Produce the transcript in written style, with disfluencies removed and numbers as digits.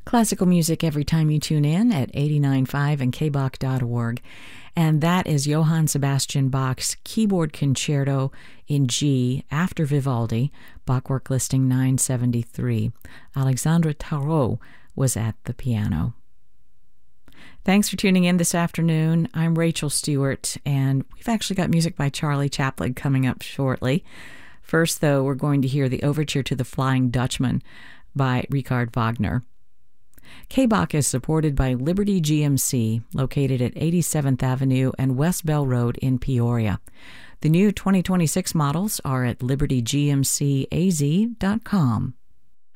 Classical music every time you tune in at 89.5 and kbach.org. And that is Johann Sebastian Bach's Keyboard Concerto in G after Vivaldi, Bachwork listing 973. Alexandre Tarot was at the piano. Thanks for tuning in this afternoon. I'm Rachel Stewart, and we've actually got music by Charlie Chaplin coming up shortly. First, though, we're going to hear the Overture to the Flying Dutchman by Richard Wagner. KBach is supported by Liberty GMC, located at 87th Avenue and West Bell Road in Peoria. The new 2026 models are at libertygmcaz.com.